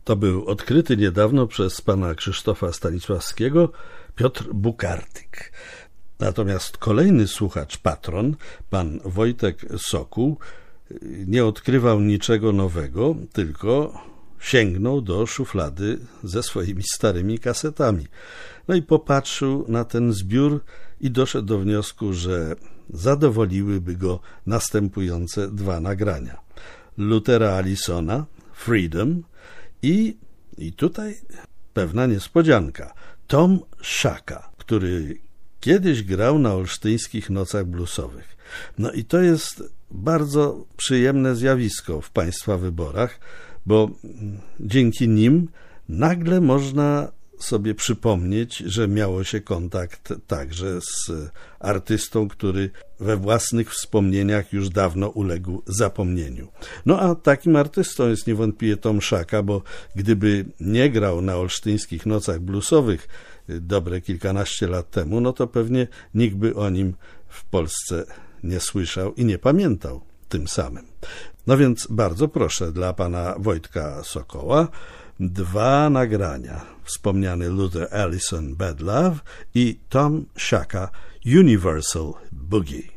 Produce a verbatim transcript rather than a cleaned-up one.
To był odkryty niedawno przez pana Krzysztofa Stanisławskiego Piotr Bukartyk. Natomiast kolejny słuchacz, patron, pan Wojtek Sokół, nie odkrywał niczego nowego, tylko sięgnął do szuflady ze swoimi starymi kasetami. No i popatrzył na ten zbiór i doszedł do wniosku, że zadowoliłyby go następujące dwa nagrania. Luthera Allisona, Freedom i, i tutaj pewna niespodzianka, Tom Shaka, który kiedyś grał na olsztyńskich nocach bluesowych. No i to jest bardzo przyjemne zjawisko w państwa wyborach, bo dzięki nim nagle można sobie przypomnieć, że miało się kontakt także z artystą, który we własnych wspomnieniach już dawno uległ zapomnieniu. No a takim artystą jest niewątpliwie Tom Shaka, bo gdyby nie grał na olsztyńskich nocach bluesowych dobre kilkanaście lat temu, no to pewnie nikt by o nim w Polsce nie słyszał i nie pamiętał tym samym. No więc bardzo proszę dla pana Wojtka Sokoła dwa nagrania. Wspomniany Luther Allison Bad Love i Tom Shaka Universal Boogie.